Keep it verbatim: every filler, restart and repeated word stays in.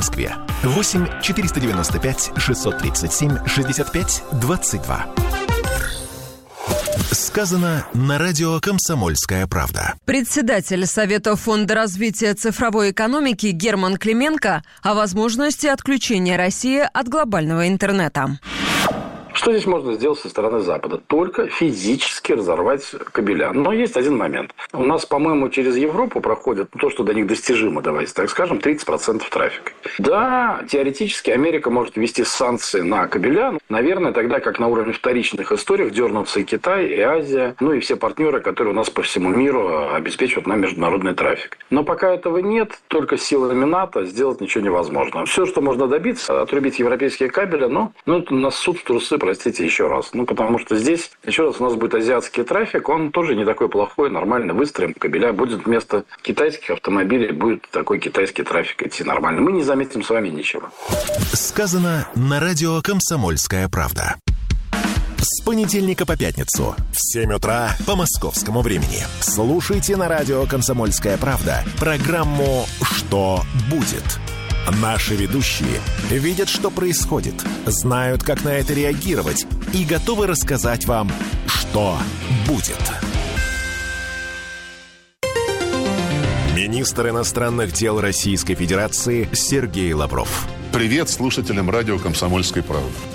Москве. восемь четыреста девяносто пять шестьсот тридцать семь шестьдесят пять двадцать два. Сказано на радио «Комсомольская правда». Председатель Совета фонда развития цифровой экономики Герман Клименко о возможности отключения России от глобального интернета. Что здесь можно сделать со стороны Запада? Только физически разорвать кабеля. Но есть один момент. У нас, по-моему, через Европу проходит то, что до них достижимо, давайте так скажем, тридцать процентов трафика. Да, теоретически Америка может ввести санкции на кабеля. Наверное, тогда, как на уровне вторичных историях, дернутся и Китай, и Азия, ну и все партнеры, которые у нас по всему миру обеспечивают нам международный трафик. Но пока этого нет, только силами НАТО сделать ничего невозможно. Все, что можно добиться, отрубить европейские кабели, но ну, это на суд в трусы, простите, еще раз. Ну, потому что здесь, еще раз, у нас будет азиатский трафик, он тоже не такой плохой, нормально выстроим кабеля. Будет вместо китайских автомобилей, будет такой китайский трафик идти нормально. Мы не заметим с вами ничего. Сказано на радио «Комсомольская правда». С понедельника по пятницу в семь утра по московскому времени. Слушайте на радио «Комсомольская правда» программу «Что будет?». Наши ведущие видят, что происходит, знают, как на это реагировать и готовы рассказать вам, что будет. Министр иностранных дел Российской Федерации Сергей Лавров. Привет слушателям радио «Комсомольской правды».